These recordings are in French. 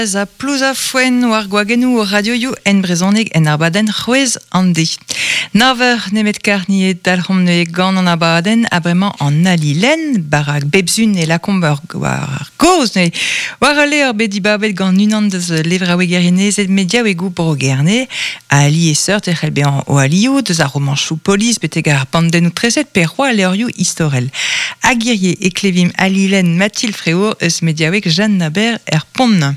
A plus a foen war gwagenou o radioioù en brezhoneg en abaden c'hwez andi. Naver nemet karni dalc'hom ne gant an abaden a bremañ an alilen barak bebzun e lakomber war goz ne war a leur bedi babet gant unan deus levra we gerinezet media we gou bro gerne a ali e seurt e c'hell behan o alioù deus a romanchou polis beteg ar pandenn ou treset pe c'hoa leurioù istorel. Agirie e klevim alilen Mathilde Fréour eus media wek Jeanne Naber pont.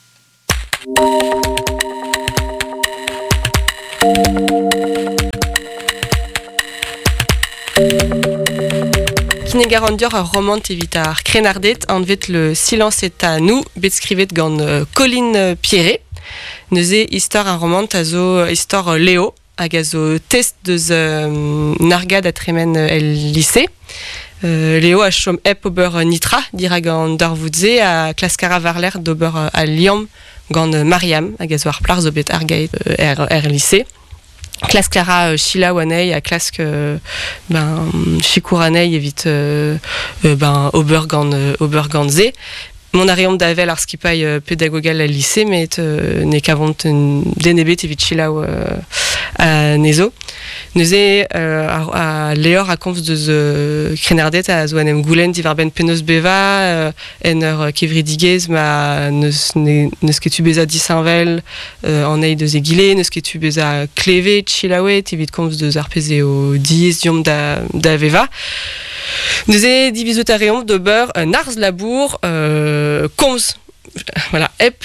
Kinegarandior a romant evit ar krenardet an vet le silence est à nous bet skrivet gant Colline Pierret. Neuze istor a romant a zo istor Léo hag a zo test deus nargad a tremen el lycée. Léo a chom ep ober nitra dira gant darvoudze a klaskara varler d'ober a Liam gant Mariam hag a zo ar plar zo bet argaet lycée. Klaskara Chila wanei a klask chikouranei evit ober gant ze. Mon ariom d'avel ar skipaï pédagogal al lycée, mais ne kavont denebet evit Chila a nezo. Neuze a leor a komz deus krenardet a zo anem goulenn divar ben penaos beva en ur kevridigez ma neus ket tu beza disanvel an eil deus e gile, neus ket tu beza kleve Chilaouet evit komz deus ar peze o diez diom da veva. Neuze divizout a reomp d'ober un arz labour komz. Voilà, ep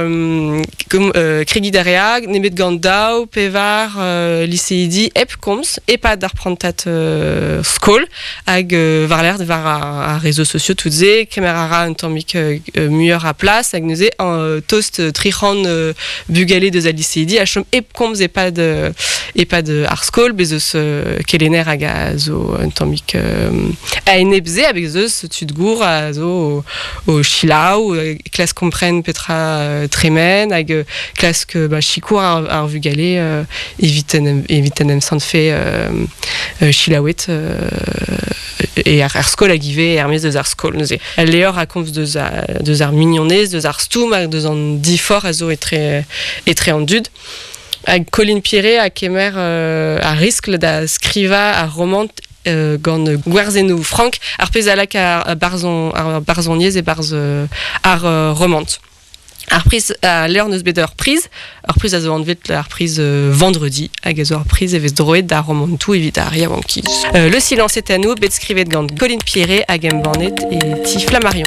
kregi d'areag, nemet gant daou, pevar, lycéidi, ep komz, epad ar prantat skol, hag varler var a réseaux sociaux tout ze, kemerara un tammik muieur a place, hag neuze an toast trichan bugale deus a lycéidi, a chom ep komz epad ar skol, bezeus kelener hag a zo un tammik a enebze, hag bezeus tud gour a zo o chilaou, klas comprennent petra tremen hag klask chikour ar vugale evit en sant fe chilaouet e ar skol hag ive ermez deus ar skol neuze. Leor a komz deus ar mignonez, deus ar stoum hag deus an difor a zo etre an dud. Hag Colline Pierret a kemer a riskl da skriva a romant gant gwerzennoù Franck ar pezalak ar barzoniez e barz ar romant. Ar priz a l'heure neus bet ur priz a zo an vet ar priz vendredi hag a zo ar priz evez droet da romantou evit ar yaouankiz. Le silence est à nous bet skrivet gant Colline Pierret hag em bannet e ti Flammarion.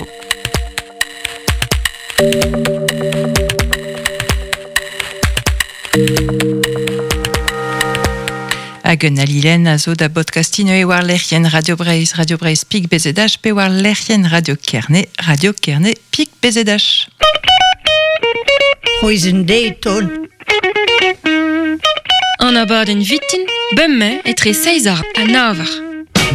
Hag un alilen a zo da podcastin e war lerien Radio Breizh pik bezedach pe war lerien Radio Kerne pik bezedach. Hoizen deiton. An abadenn vitin, bemme etre 6 a 9.